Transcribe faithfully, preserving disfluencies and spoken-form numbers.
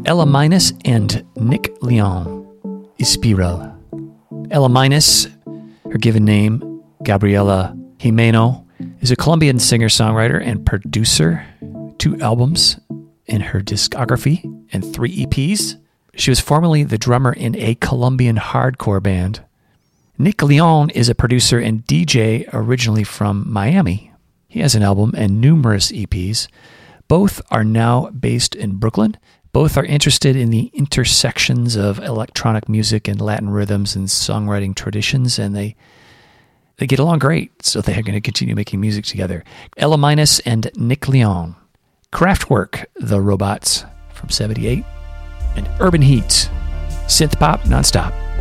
Ella Minus and Nick Leon, Espiral. Ella Minus, her given name, Gabriela Jimeno, is a Colombian singer-songwriter and producer. Two albums in her discography and three E Ps. She was formerly the drummer in a Colombian hardcore band. Nick Leon is a producer and D J originally from Miami. He has an album and numerous E Ps. Both are now based in Brooklyn. Both are interested in the intersections of electronic music and Latin rhythms and songwriting traditions, and they they get along great, so they're going to continue making music together. Ella Minus and Nick Leon. Kraftwerk, The Robots from seventy-eight. And Urban Heat, synth pop nonstop.